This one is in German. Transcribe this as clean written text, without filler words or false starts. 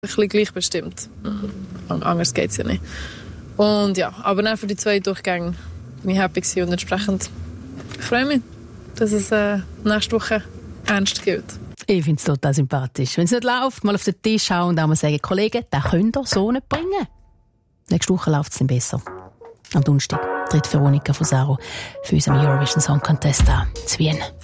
bisschen gleichbestimmt. Anders geht es ja nicht. Und ja, aber dann für die 2 Durchgänge bin ich happy gewesen und entsprechend freue mich, dass es nächste Woche ernst gilt. Ich finde es total sympathisch. Wenn es nicht läuft, mal auf den Tisch schauen und auch mal sagen, Kollegen, den könnt ihr so nicht bringen. Nächste Woche läuft es dann besser. Am Donnerstag tritt Veronika Fusaro für unseren Eurovision Song Contest an. Zu Wien.